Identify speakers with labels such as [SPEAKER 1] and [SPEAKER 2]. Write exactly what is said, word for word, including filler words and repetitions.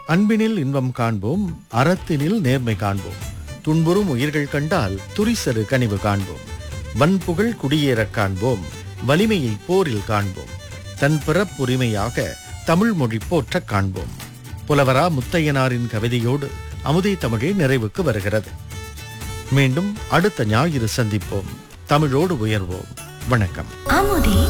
[SPEAKER 1] அன்பினில் இன்பம் காண்போம், அறத்தினில் நேர்மை காண்போம். துன்புறும் உயிர்கள் கண்டால் துரிசரு கனிவு காண்போம். வன்புகழ் குடியேறக் காண்போம், வலிமையை போரில் காண்போம். தன் பிறப்புரிமையாக தமிழ் மொழி போற்றக் காண்போம். புலவரா முத்தையனாரின் கவிதையோடு அமுதே தமிழே நிறைவுக்கு வருகிறது. மீண்டும் அடுத்த ஞாயிறு சந்திப்போம். தமிழோடு உயர்வோம். வணக்கம்.
[SPEAKER 2] அமுதே